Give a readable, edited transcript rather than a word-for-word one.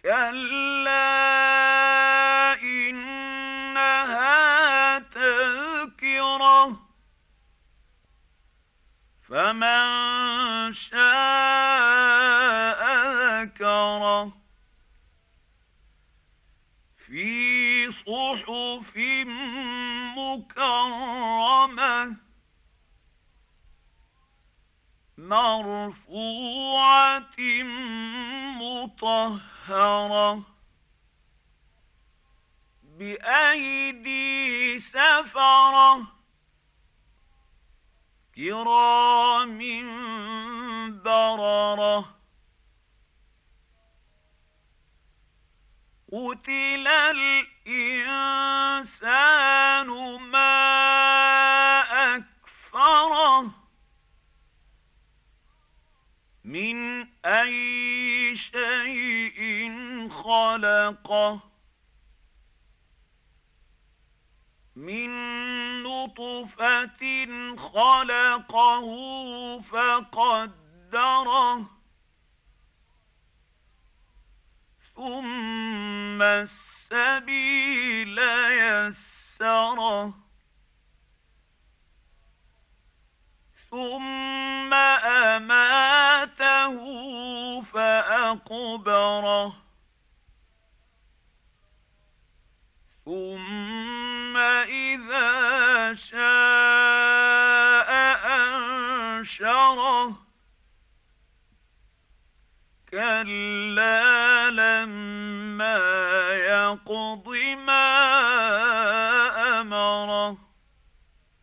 كلا إنها تذكرة فمن شاء ذكره في صحف مكرمة مرفوعة مطهرة بأيدي سفرة كرام بررة قتل الإنسان ما أكفره من أي شيء خلقه من نطفة خلقه فقدره ثم السبيل يسره ثم أماته فأقبره ثم إذا شاء أنشره كلا لما